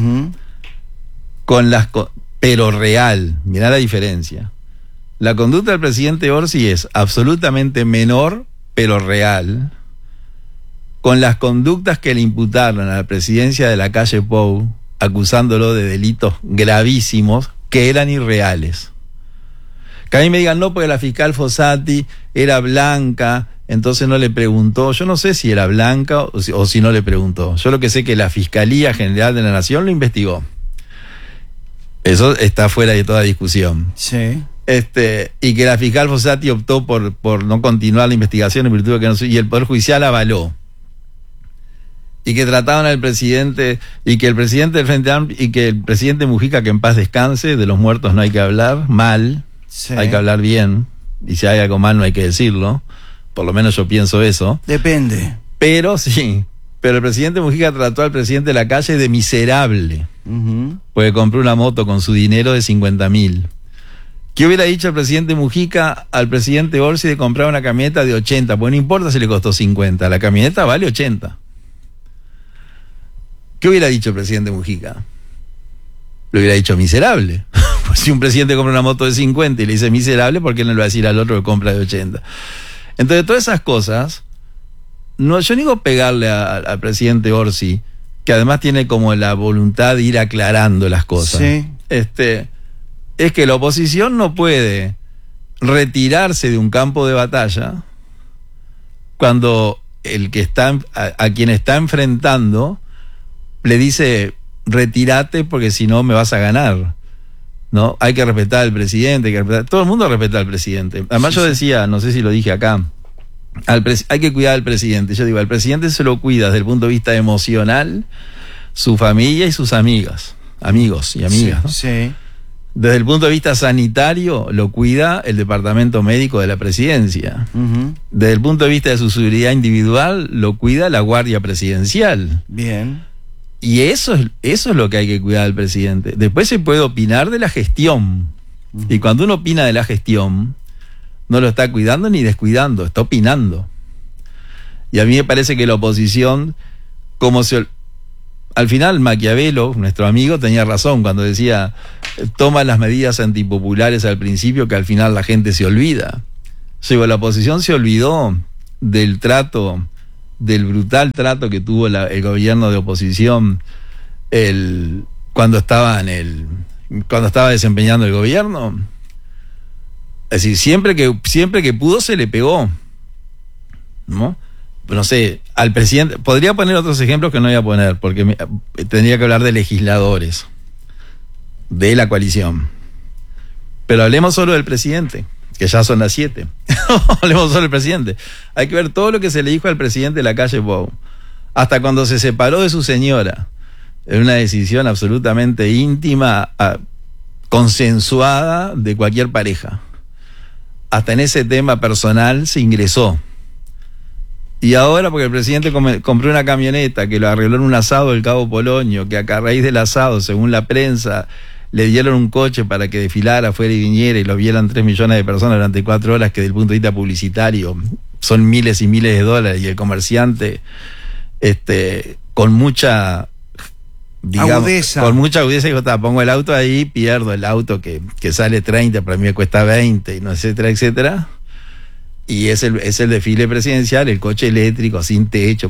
S10: pero real. Mirá la diferencia. La conducta del presidente Orsi es absolutamente menor, pero real, con las conductas que le imputaron a la presidencia de la calle Pou, acusándolo de delitos gravísimos que eran irreales. Que a mí me digan, no, porque la fiscal Fossati era blanca, entonces no le preguntó. Yo no sé si era blanca o si no le preguntó. Yo lo que sé es que la Fiscalía General de la Nación lo investigó. Eso está fuera de toda discusión.
S9: Sí.
S10: Y que la fiscal Fossati optó por no continuar la investigación en virtud de que no, y el Poder Judicial avaló. Y que trataban al presidente, y que el presidente del Frente Amplio, y que el presidente Mujica, que en paz descanse, de los muertos no hay que hablar mal, hay que hablar bien, y si hay algo mal no hay que decirlo, por lo menos yo pienso eso.
S9: Depende.
S10: Pero el presidente Mujica trató al presidente de la calle de miserable, porque compró una moto con su dinero de 50.000. ¿Qué hubiera dicho el presidente Mujica al presidente Orsi de comprar una camioneta de 80? Pues no importa si le costó 50, la camioneta vale 80. ¿Qué hubiera dicho el presidente Mujica? Lo hubiera dicho miserable, si un presidente compra una moto de 50 y le dice miserable, ¿por qué no le va a decir al otro que compra de 80? Entonces, todas esas cosas, no, yo no digo pegarle al presidente Orsi, que además tiene como la voluntad de ir aclarando las cosas.
S9: Sí.
S10: Es que la oposición no puede retirarse de un campo de batalla cuando el que está a quien está enfrentando le dice retírate porque si no me vas a ganar, ¿no? Hay que respetar al presidente, todo el mundo respeta al presidente. Además yo decía, no sé si lo dije acá, hay que cuidar al presidente. Yo digo, al presidente se lo cuida desde el punto de vista emocional, su familia y sus amigos y amigas, ¿no?
S9: Sí.
S10: Desde el punto de vista sanitario, lo cuida el departamento médico de la presidencia.
S9: Uh-huh.
S10: Desde el punto de vista de su seguridad individual, lo cuida la Guardia Presidencial.
S9: Bien.
S10: Y eso es lo que hay que cuidar al presidente. Después se puede opinar de la gestión. Uh-huh. Y cuando uno opina de la gestión, no lo está cuidando ni descuidando, está opinando. Y a mí me parece que la oposición, al final Maquiavelo, nuestro amigo, tenía razón cuando decía, toma las medidas antipopulares al principio que al final la gente se olvida. La oposición se olvidó del brutal trato que tuvo el gobierno de oposición cuando estaba desempeñando el gobierno. Es decir, siempre que pudo se le pegó, ¿no? No sé, al presidente, podría poner otros ejemplos que no voy a poner, porque tendría que hablar de legisladores, de la coalición. Pero hablemos solo del presidente, que ya son las 7. Hablemos solo del presidente. Hay que ver todo lo que se le dijo al presidente de la calle Pou, hasta cuando se separó de su señora, en una decisión absolutamente íntima, consensuada de cualquier pareja. Hasta en ese tema personal se ingresó. Y ahora, porque el presidente compró una camioneta que lo arregló en un asado del Cabo Polonio, que a raíz del asado, según la prensa, le dieron un coche para que desfilara, fuera y viniera, y lo vieran 3 millones de personas durante 4 horas, que desde el punto de vista publicitario son miles y miles de dólares, y el comerciante, con mucha, digamos,
S9: agudeza.
S10: Con mucha agudeza, dijo, pongo el auto ahí, pierdo el auto que sale 30, para mí me cuesta 20, y no, etcétera, etcétera. Y es el desfile presidencial, el coche eléctrico, sin techo,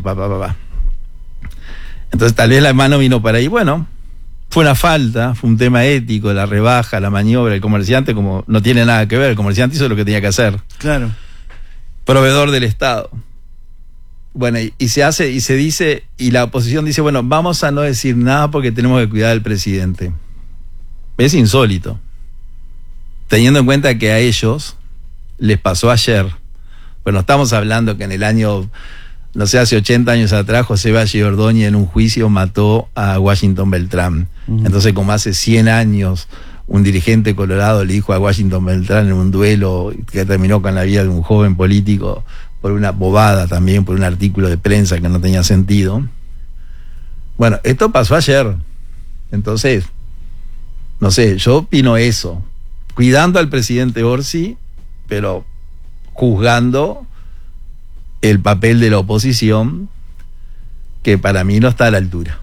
S10: Entonces tal vez la mano vino para ahí. Bueno, fue una falta, fue un tema ético, la rebaja, la maniobra, el comerciante como no tiene nada que ver, el comerciante hizo lo que tenía que hacer.
S9: Claro.
S10: Proveedor del Estado. Bueno, y se dice, y la oposición dice, bueno, vamos a no decir nada porque tenemos que cuidar al presidente. Es insólito. Teniendo en cuenta que a ellos les pasó ayer. Bueno, estamos hablando que en el año, no sé, hace 80 años atrás, José Valle Ordóñez en un juicio mató a Washington Beltrán. Uh-huh. Entonces, como hace 100 años, un dirigente colorado le dijo a Washington Beltrán en un duelo que terminó con la vida de un joven político por una bobada también, por un artículo de prensa que no tenía sentido. Bueno, esto pasó ayer. Entonces, no sé, yo opino eso. Cuidando al presidente Orsi, pero juzgando el papel de la oposición, que para mí no está a la altura.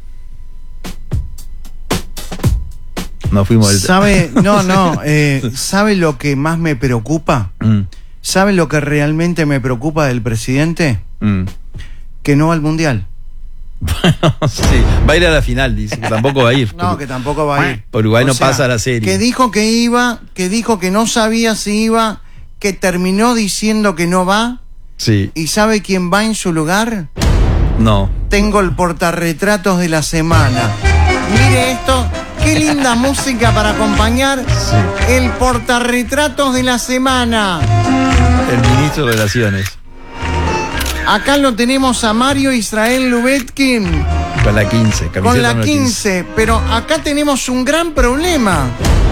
S10: No fuimos del...
S9: ¿Sabe? ¿Sabe lo que más me preocupa? ¿Sabe lo que realmente me preocupa del presidente? Que no va al Mundial.
S10: Bueno, sí, va a ir a la final, dice, que tampoco va a ir.
S9: No, que tampoco va a ir.
S10: Por Uruguay no pasa la serie.
S9: Que dijo que iba, que dijo que no sabía si iba, que terminó diciendo que no va.
S10: Sí.
S9: ¿Y sabe quién va en su lugar?
S10: No.
S9: Tengo el portarretratos de la semana. Mire esto, qué linda música para acompañar. Sí. El portarretratos de la semana.
S10: El ministro de Relaciones.
S9: Acá lo tenemos a Mario Israel Lubetkin.
S10: Con la 15.
S9: Con la 15. Pero acá tenemos un gran problema.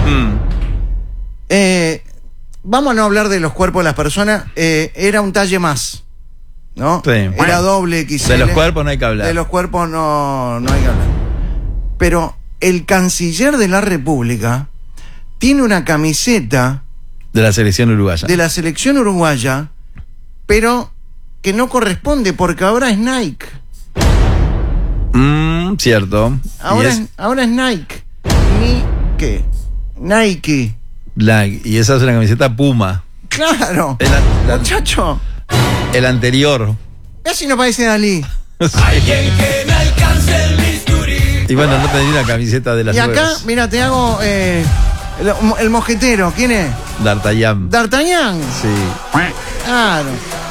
S9: Vamos a no hablar de los cuerpos de las personas. Era un talle más, ¿no?
S10: Sí.
S9: Era doble XL.
S10: De los cuerpos no hay que hablar.
S9: De los cuerpos no hay que hablar. Pero el canciller de la República tiene una camiseta
S10: de la selección uruguaya.
S9: De la selección uruguaya, pero que no corresponde porque ahora es Nike.
S10: Cierto.
S9: Ahora es Nike. Ni qué. Nike.
S10: Y esa es una camiseta Puma.
S9: Claro. Muchacho.
S10: El anterior.
S9: Casi no parece Dalí.
S13: Alguien que me alcance el bisturí.
S10: Y bueno, no tendría una camiseta de las
S9: Y acá,
S10: nuevas.
S9: mira, te hago el mosquetero. ¿Quién es?
S10: D'Artagnan.
S9: ¿D'Artagnan?
S10: Sí.
S9: Claro.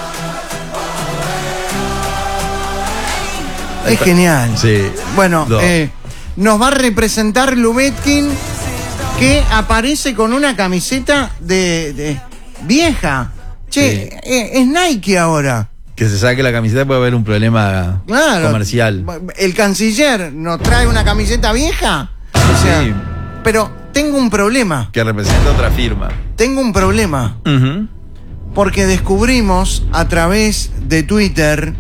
S9: Es genial.
S10: Sí.
S9: Bueno, nos va a representar Lubetkin, que aparece con una camiseta de vieja. Che,
S10: Sí.
S9: Es Nike ahora.
S10: Que se saque la camiseta puede haber un problema comercial.
S9: El canciller nos trae una camiseta vieja. O sea,
S10: Sí.
S9: pero tengo un problema.
S10: Que representa otra firma.
S9: Tengo un problema. Porque descubrimos a través de Twitter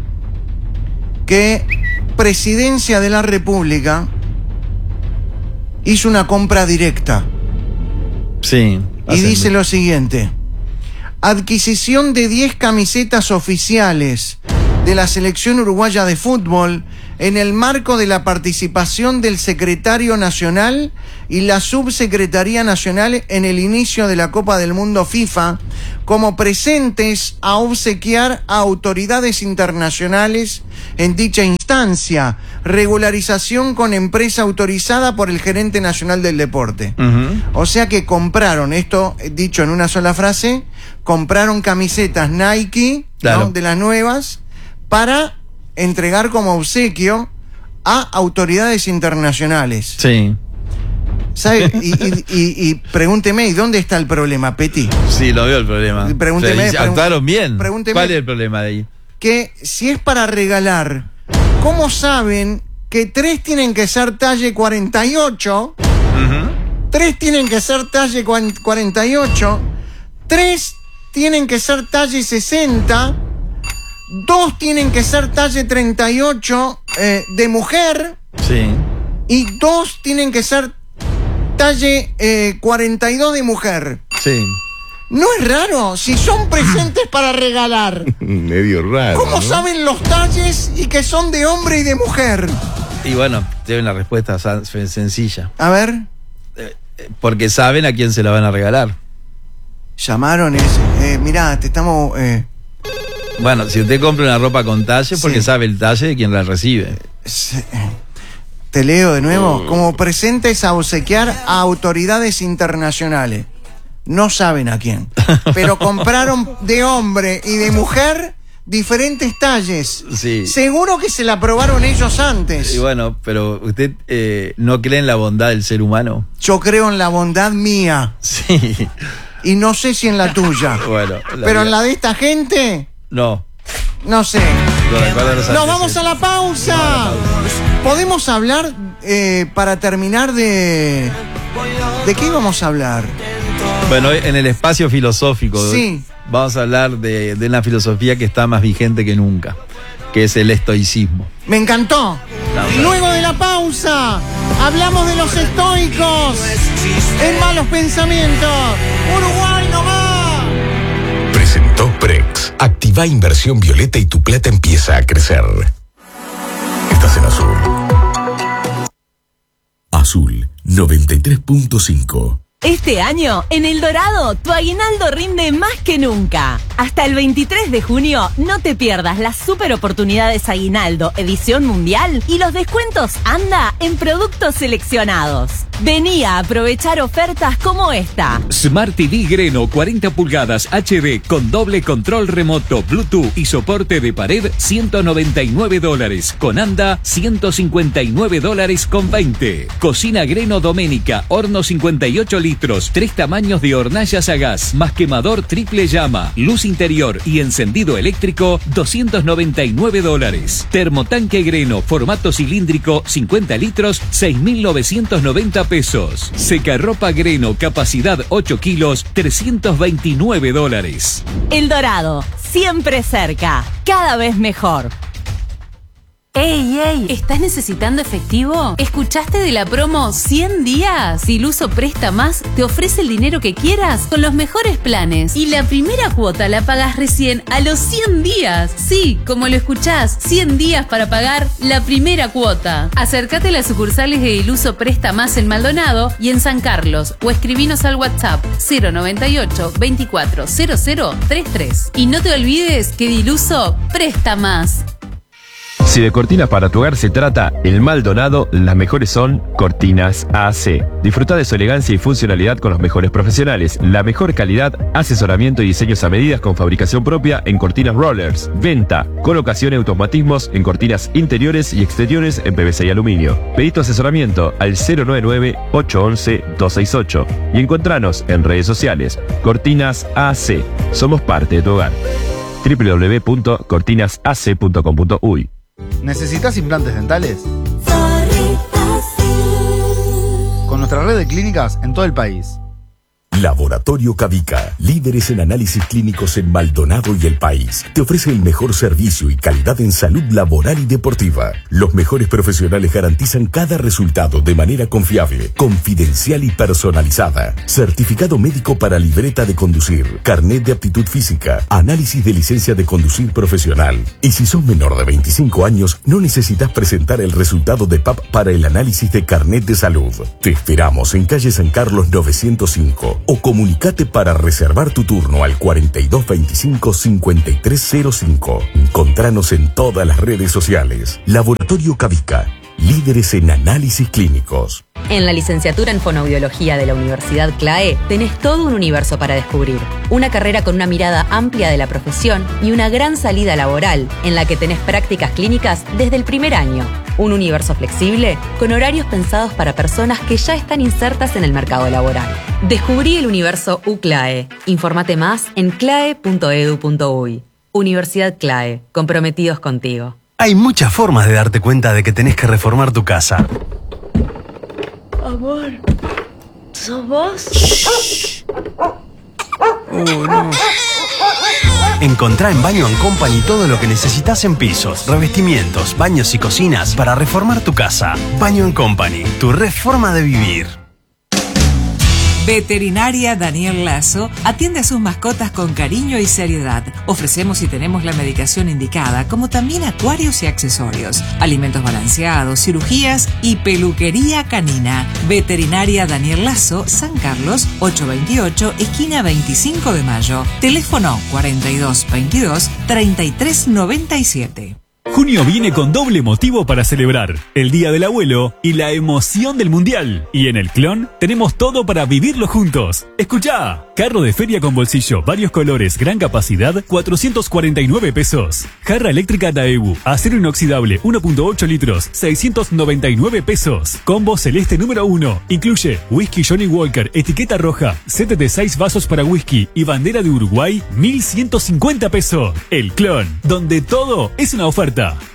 S9: que Presidencia de la República hizo una compra directa.
S10: Sí.
S9: Y dice lo siguiente: adquisición de 10 camisetas oficiales de la selección uruguaya de fútbol en el marco de la participación del secretario nacional y la subsecretaría nacional en el inicio de la Copa del Mundo FIFA, como presentes a obsequiar a autoridades internacionales en dicha instancia. Regularización con empresa autorizada por el gerente nacional del deporte. O sea que compraron, esto dicho en una sola frase, compraron camisetas Nike,
S10: claro,
S9: ¿no?, de las nuevas, para entregar como obsequio a autoridades internacionales.
S10: Sí.
S9: ¿Sabe? Y pregúnteme, ¿y dónde está el problema, Peti?
S10: Sí, lo veo el problema.
S9: Pregúnteme,
S10: O sea, actuaron bien.
S9: pregúnteme.
S10: ¿Cuál es el problema de ahí?
S9: Que si es para regalar, ¿cómo saben que 3 tienen que ser talle 48? 3 tienen que ser talle 48, 3 tienen que ser talle 60, 2 tienen que ser talle 38 de mujer,
S10: Sí.
S9: y 2 tienen que ser talle 42 de mujer.
S10: Sí.
S9: ¿No es raro? Si son presentes para regalar,
S14: Medio raro.
S9: ¿cómo
S14: ¿no?
S9: saben los talles y que son de hombre y de mujer?
S10: Y bueno, tiene una respuesta sencilla.
S9: A ver.
S10: Porque saben a quién se la van a regalar.
S9: Llamaron, mirá, te estamos...
S10: Bueno, si usted compra una ropa con talle, porque
S9: Sí.
S10: sabe el talle de quien la recibe.
S9: Te leo de nuevo. Como presentes a obsequiar a autoridades internacionales. No saben a quién. Pero compraron de hombre y de mujer diferentes talles.
S10: Sí.
S9: Seguro que se la probaron ellos antes.
S10: Y bueno, pero usted no cree en la bondad del ser humano.
S9: Yo creo en la bondad mía.
S10: Sí.
S9: Y no sé si en la tuya.
S10: Bueno.
S9: Pero en la de esta gente,
S10: No.
S9: no sé.
S10: No recuerdo los
S9: ¡Nos vamos a la pausa! ¿Podemos hablar, para terminar, de qué íbamos a hablar?
S10: Bueno, en el espacio filosófico
S9: Sí.
S10: vamos a hablar de una filosofía que está más vigente que nunca, que es el estoicismo.
S9: Me encantó. Luego de la pausa, hablamos de los estoicos en Malos Pensamientos. Uruguay nomás.
S5: Presentó Prex. Activa inversión violeta y tu plata empieza a crecer. Estás en azul. Azul 93.5.
S15: Este año, en El Dorado, tu aguinaldo rinde más que nunca. Hasta el 23 de junio, no te pierdas las super oportunidades Aguinaldo Edición Mundial y los descuentos Anda en productos seleccionados. Vení a aprovechar ofertas como esta.
S1: Smart TV Greno 40 pulgadas HD con doble control remoto, Bluetooth y soporte de pared, $199. Con Anda, $159 con 20. Cocina Greno Doménica, horno 58 litros, 3 tamaños de hornallas a gas, más quemador triple llama, luz interior y encendido eléctrico, $299. Termotanque Greno, formato cilíndrico, 50 litros, 6.990 pesos. Secarropa Greno, capacidad 8 kilos, $329.
S15: El Dorado, siempre cerca, cada vez mejor.
S6: ¡Ey, ey! ¿Estás necesitando efectivo? ¿Escuchaste de la promo 100 días? Diluso Presta Más te ofrece el dinero que quieras con los mejores planes. Y la primera cuota la pagas recién a los 100 días. Sí, como lo escuchás, 100 días para pagar la primera cuota. Acércate a las sucursales de Diluso Presta Más en Maldonado y en San Carlos o escribinos al WhatsApp 098 24 0033. Y no te olvides que Diluso presta más.
S4: Si de cortinas para tu hogar se trata, en Maldonado las mejores son Cortinas AC. Disfruta de su elegancia y funcionalidad con los mejores profesionales, la mejor calidad, asesoramiento y diseños a medidas con fabricación propia en cortinas rollers. Venta, colocación y automatismos en cortinas interiores y exteriores en PVC y aluminio. Pedí tu asesoramiento al 099-811-268 y encontranos en redes sociales. Cortinas AC. Somos parte de tu hogar. www.cortinasac.com.uy.
S14: ¿Necesitas implantes dentales? Con nuestra red de clínicas en todo el país.
S5: Laboratorio Cavica, líderes en análisis clínicos en Maldonado y el país. Te ofrece el mejor servicio y calidad en salud laboral y deportiva. Los mejores profesionales garantizan cada resultado de manera confiable, confidencial y personalizada. Certificado médico para libreta de conducir, carnet de aptitud física, análisis de licencia de conducir profesional. Y si sos menor de 25 años, no necesitas presentar el resultado de PAP para el análisis de carnet de salud. Te esperamos en calle San Carlos 905. O comunicate para reservar tu turno al 4225-5305. Encontranos en todas las redes sociales. Laboratorio Cavica, líderes en análisis clínicos.
S16: En la licenciatura en Fonoaudiología de la Universidad CLAE tenés todo un universo para descubrir. Una carrera con una mirada amplia de la profesión y una gran salida laboral en la que tenés prácticas clínicas desde el primer año. Un universo flexible con horarios pensados para personas que ya están insertas en el mercado laboral. Descubrí el universo UCLAE. Infórmate más en clae.edu.uy. Universidad CLAE, comprometidos contigo.
S17: Hay muchas formas de darte cuenta de que tenés que reformar tu casa.
S18: Amor, ¿sos vos?
S17: Shh. No. Encontrá en Baño & Company todo lo que necesitas en pisos, revestimientos, baños y cocinas para reformar tu casa. Baño & Company, tu reforma de vivir.
S19: Veterinaria Daniel Lazo atiende a sus mascotas con cariño y seriedad. Ofrecemos y tenemos la medicación indicada, como también acuarios y accesorios, alimentos balanceados, cirugías y peluquería canina. Veterinaria Daniel Lazo, San Carlos, 828, esquina 25 de Mayo. Teléfono 4222-3397.
S1: Junio viene con doble motivo para celebrar: el Día del Abuelo y la emoción del Mundial. Y en el Clon tenemos todo para vivirlo juntos. Escuchá: carro de feria con bolsillo, varios colores, gran capacidad, 449 pesos. Jarra eléctrica Daewoo, acero inoxidable, 1.8 litros, 699 pesos. Combo celeste número 1, incluye whisky Johnny Walker, etiqueta roja, set de 6 vasos para whisky y bandera de Uruguay, 1.150 pesos. El Clon, donde todo es una oferta.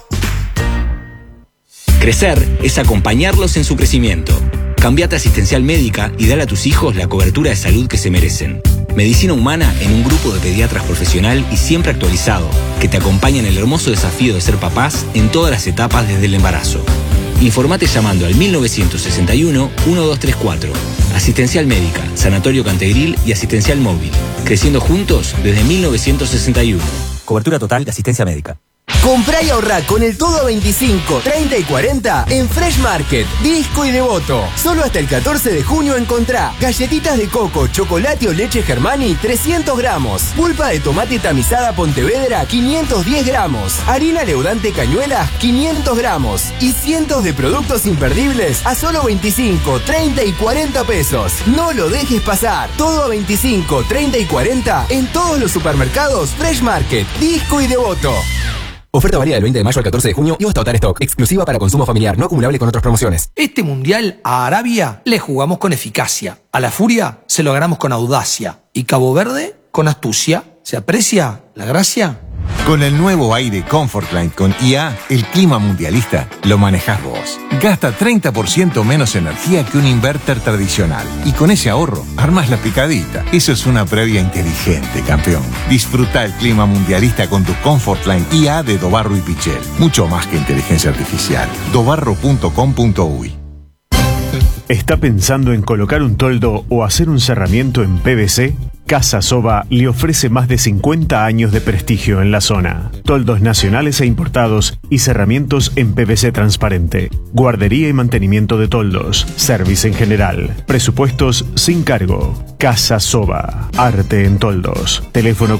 S20: Crecer es acompañarlos en su crecimiento. Cambiate a Asistencial Médica y dale a tus hijos la cobertura de salud que se merecen. Medicina humana en un grupo de pediatras profesional y siempre actualizado, que te acompaña en el hermoso desafío de ser papás en todas las etapas desde el embarazo. Informate llamando al 1961-1234. Asistencial Médica, Sanatorio Cantegril y Asistencial Móvil. Creciendo juntos desde 1961. Cobertura total de asistencia médica.
S21: Comprá y ahorrá con el todo a 25, 30 y 40 en Fresh Market, Disco y Devoto. Solo hasta el 14 de junio encontrá galletitas de coco, chocolate o leche Germani 300 gramos, pulpa de tomate tamizada Pontevedra 510 gramos, harina leudante Cañuelas 500 gramos y cientos de productos imperdibles a solo 25, 30 y 40 pesos. No lo dejes pasar. Todo a 25, 30 y 40 en todos los supermercados Fresh Market, Disco y Devoto.
S20: Oferta válida del 20 de mayo al 14 de junio y hasta agotar stock. Exclusiva para consumo familiar, no acumulable con otras promociones.
S22: Este mundial a Arabia le jugamos con eficacia. A la Furia se lo ganamos con audacia. Y Cabo Verde con astucia. ¿Se aprecia la gracia?
S2: Con el nuevo aire Comfortline con IA, el clima mundialista lo manejás vos. Gasta 30% menos energía que un inverter tradicional. Y con ese ahorro, armas la picadita. Eso es una previa inteligente, campeón. Disfruta el clima mundialista con tu Comfortline IA de Dobarro y Pichel. Mucho más que inteligencia artificial. dobarro.com.uy.
S3: ¿Está pensando en colocar un toldo o hacer un cerramiento en PVC? Casa Soba le ofrece más de 50 años de prestigio en la zona. Toldos nacionales e importados y cerramientos en PVC transparente. Guardería y mantenimiento de toldos. Service en general. Presupuestos sin cargo. Casa Soba. Arte en toldos. Teléfono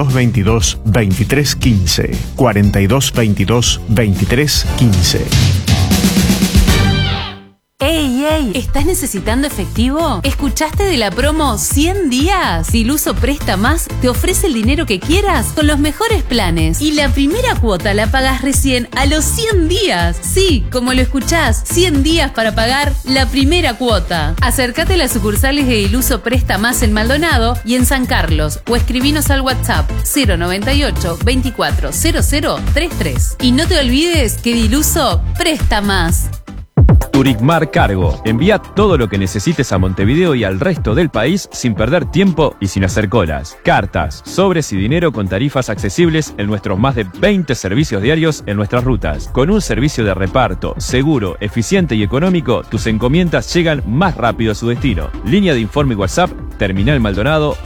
S3: 4222-2315. 4222-2315.
S15: ¡Ey, ey! ¿Estás necesitando efectivo? ¿Escuchaste de la promo 100 días? Diluso Presta Más te ofrece el dinero que quieras con los mejores planes. Y la primera cuota la pagas recién a los 100 días. Sí, como lo escuchás, 100 días para pagar la primera cuota. Acércate a las sucursales de Diluso Presta Más en Maldonado y en San Carlos o escribinos al WhatsApp 098 24 0033. Y no te olvides que Diluso presta más.
S4: Turigmar Cargo. Envía todo lo que necesites a Montevideo y al resto del país sin perder tiempo y sin hacer colas. Cartas, sobres y dinero con tarifas accesibles en nuestros más de 20 servicios diarios en nuestras rutas. Con un servicio de reparto seguro, eficiente y económico, tus encomiendas llegan más rápido a su destino. Línea de informe y WhatsApp, Terminal Maldonado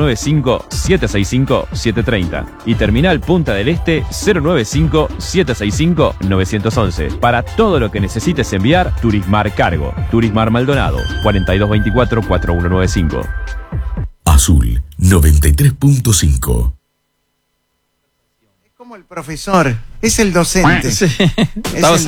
S4: 095-765-730 y Terminal Punta del Este 095-765-911. Para todo lo que necesites enviar, Turigmar Cargo. Turigmar Maldonado 4224-4195.
S5: Azul 93.5.
S9: Es como el profesor, es el docente.
S10: Sí.
S9: Es